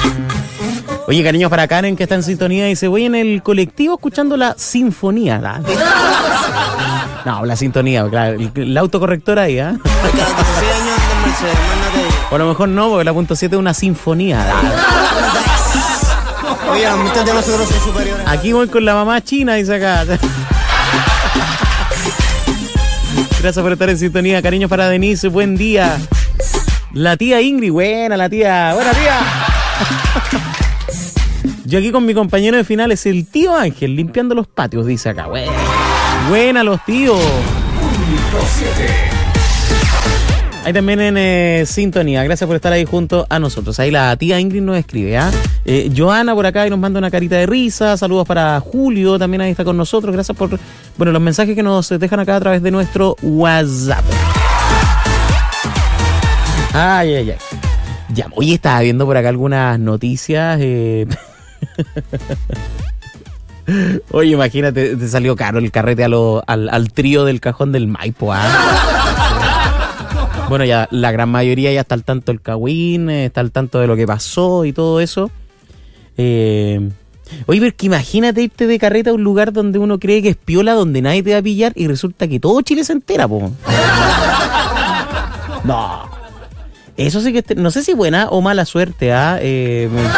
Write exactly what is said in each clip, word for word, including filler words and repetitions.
Oye, cariños para Karen, que está en sintonía, dice, voy en el colectivo escuchando la sinfonía. ¿La? No, la sintonía, claro, la autocorrectora ahí, ¿ah? ¿eh? O a lo mejor no, porque la punto siete es una sinfonía. Oye, muchos de nosotros son superiores. Aquí voy con la mamá china, dice acá. Gracias por estar en sintonía, cariños para Denise, buen día. La tía Ingrid, buena la tía, buena tía. Yo aquí con mi compañero de finales, el tío Ángel, limpiando los patios, dice acá. Buena, buena los tíos. Ahí también en eh, sintonía. Gracias por estar ahí junto a nosotros. Ahí la tía Ingrid nos escribe, ¿ah? ¿eh? Eh, Joana por acá y nos manda una carita de risa. Saludos para Julio, también ahí está con nosotros. Gracias por bueno los mensajes que nos dejan acá a través de nuestro WhatsApp. Ay, ay, ay. Ya, hoy estaba viendo por acá algunas noticias. Eh... Oye, imagínate, te salió caro el carrete a lo, al, al trío del Cajón del Maipo, ¿ah? Bueno, ya la gran mayoría ya está al tanto del Cagüín, está al tanto de lo que pasó y todo eso. Eh... Oye, pero que imagínate irte de carreta a un lugar donde uno cree que es piola, donde nadie te va a pillar y resulta que todo Chile se entera, po. No. Eso sí que... Te... No sé si buena o mala suerte, ¿ah? ¿eh? Eh...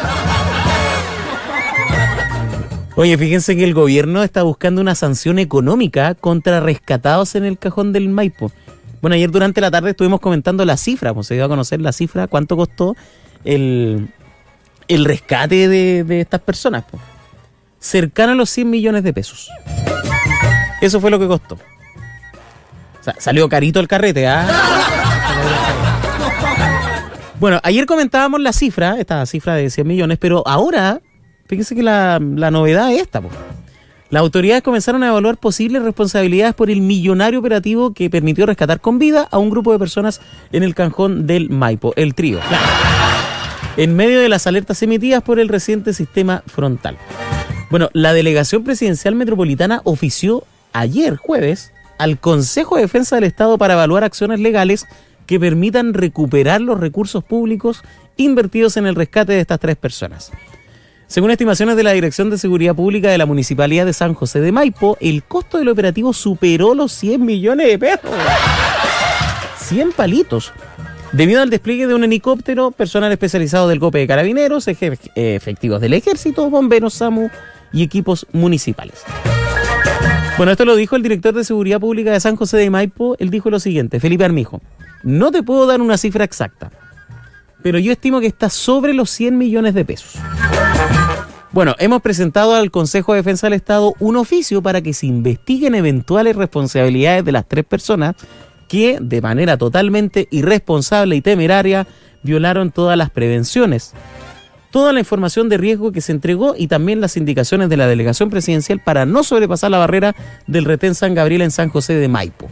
Oye, fíjense que el gobierno está buscando una sanción económica contra rescatados en el Cajón del Maipo. Bueno, ayer durante la tarde estuvimos comentando la cifra, pues se dio a conocer la cifra, cuánto costó el, el rescate de, de estas personas, pues. Cercano a los cien millones de pesos. Eso fue lo que costó. O sea, salió carito el carrete, ¿ah? Bueno, ayer comentábamos la cifra, esta cifra de cien millones, pero ahora... Fíjense que la, la novedad es esta, po. Las autoridades comenzaron a evaluar posibles responsabilidades por el millonario operativo que permitió rescatar con vida a un grupo de personas en el Cajón del Maipo, el trío. Claro. En medio de las alertas emitidas por el reciente sistema frontal. Bueno, la Delegación Presidencial Metropolitana ofició ayer, jueves, al Consejo de Defensa del Estado para evaluar acciones legales que permitan recuperar los recursos públicos invertidos en el rescate de estas tres personas. Según estimaciones de la Dirección de Seguridad Pública de la Municipalidad de San José de Maipo, el costo del operativo superó los cien millones de pesos. cien palitos. Debido al despliegue de un helicóptero, personal especializado del Cope de Carabineros, eje- efectivos del Ejército, bomberos, SAMU y equipos municipales. Bueno, esto lo dijo el director de Seguridad Pública de San José de Maipo. Él dijo lo siguiente: Felipe Armijo, no te puedo dar una cifra exacta, pero yo estimo que está sobre los cien millones de pesos. Bueno, hemos presentado al Consejo de Defensa del Estado un oficio para que se investiguen eventuales responsabilidades de las tres personas que, de manera totalmente irresponsable y temeraria, violaron todas las prevenciones, toda la información de riesgo que se entregó y también las indicaciones de la Delegación Presidencial para no sobrepasar la barrera del retén San Gabriel en San José de Maipo.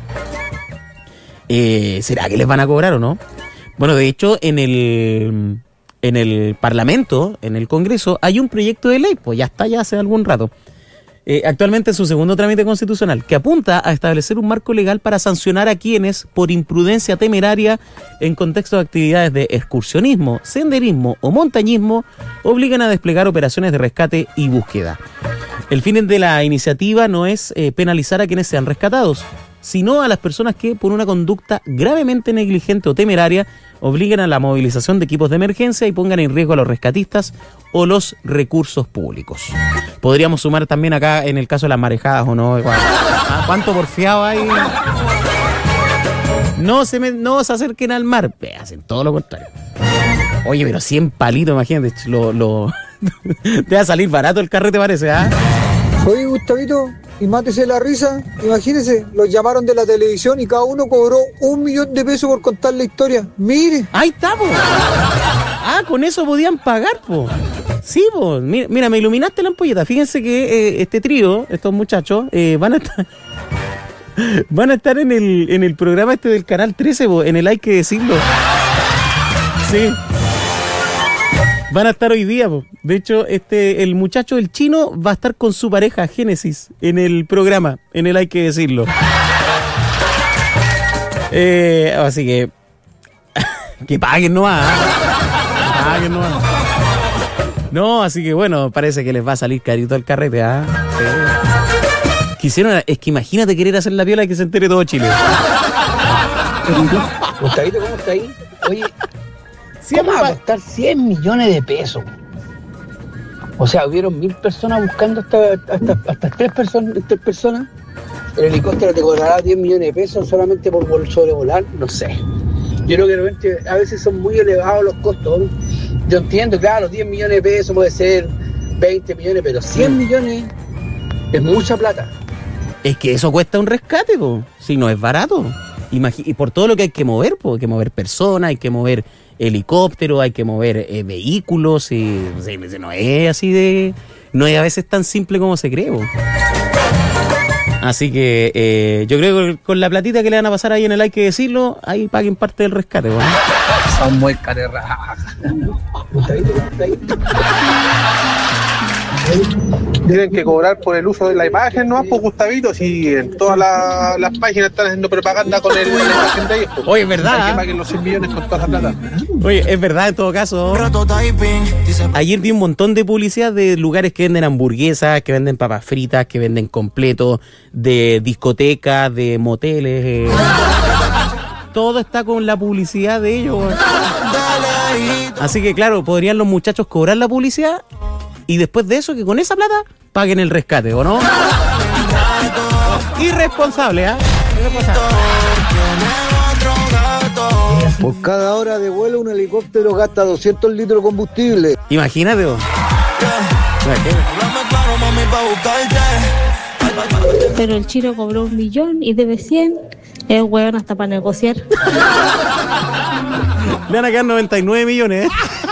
Eh, ¿Será que les van a cobrar o no? Bueno, de hecho, en el... En el Parlamento, en el Congreso, hay un proyecto de ley, pues ya está ya hace algún rato, eh, actualmente en su segundo trámite constitucional, que apunta a establecer un marco legal para sancionar a quienes, por imprudencia temeraria, en contexto de actividades de excursionismo, senderismo o montañismo, obligan a desplegar operaciones de rescate y búsqueda. El fin de la iniciativa no es eh, penalizar a quienes sean rescatados, sino a las personas que, por una conducta gravemente negligente o temeraria, obliguen a la movilización de equipos de emergencia y pongan en riesgo a los rescatistas o los recursos públicos. Podríamos sumar también acá en el caso de las marejadas, ¿o no? ¿Ah, ¿cuánto porfiado hay? No se, me, no se acerquen al mar. Hacen todo lo contrario. Oye, pero cien palitos, imagínate. Lo, lo... Te va a salir barato el carrete, parece, ¿ah? Oye, Gustavito, y mátese la risa, imagínese, los llamaron de la televisión y cada uno cobró un millón de pesos por contar la historia. Mire. Ahí está, po. Ah, con eso podían pagar, po. Sí, po. Mira, mira, me iluminaste la ampolleta. Fíjense que eh, este trío, estos muchachos, eh, van a estar... Van a estar en el, en el programa este del Canal trece, po, en el Hay que Decirlo. Sí. Van a estar hoy día, po. De hecho, este, el muchacho, el chino, va a estar con su pareja, Génesis, en el programa, en el Hay que Decirlo. Eh, así que... que paguen nomás, ¿eh? Que paguen nomás. No, así que bueno, parece que les va a salir carito el carrete, ¿ah? Sí. Quisieron, es que imagínate querer hacer la piola y que se entere todo Chile. Gustavito, ¿cómo está ahí? Oye, Siempre ¿cómo va a pa- costar cien millones de pesos? O sea, hubieron mil personas buscando hasta, hasta, hasta tres, personas, tres personas. El helicóptero te cobrará diez millones de pesos solamente por vol- sobrevolar, no sé. Yo creo que de repente a veces son muy elevados los costos. Yo entiendo, claro, diez millones de pesos puede ser veinte millones, pero cien millones es mucha plata. Es que eso cuesta un rescate, po. Si no es barato. Imagi- y por todo lo que hay que mover, po. Hay que mover personas, hay que mover helicópteros, hay que mover eh, vehículos. Y, sí, no es así de... No es a veces tan simple como se cree, po. Así que eh, yo creo que con la platita que le van a pasar ahí en el Hay que decirlo, ahí paguen parte del rescate, po. Son muy carerrajas. Gustavito, ¿cómo está ahí? Tienen que cobrar por el uso de la imagen, ¿no? Pues Gustavito, si en todas la- las páginas están haciendo propaganda con el, la imagen de ellos. Pues. Oye, es verdad, Hay ¿eh? que paguen los cien millones con toda esa plata. Oye, es verdad en todo caso. Ayer vi un montón de publicidad de lugares que venden hamburguesas, que venden papas fritas, que venden completos, de discotecas, de moteles. eh. Todo está con la publicidad de ellos. Así que claro, podrían los muchachos cobrar la publicidad y después de eso, que con esa plata paguen el rescate, ¿o no? Irresponsable, ¿ah? ¿eh? Irresponsable. Por cada hora de vuelo un helicóptero gasta doscientos litros de combustible. Imagínate, ¿o? Pero el chino cobró un millón y debe cien. Es hueón hasta para negociar. Le van a quedar noventa y nueve millones, ¿eh?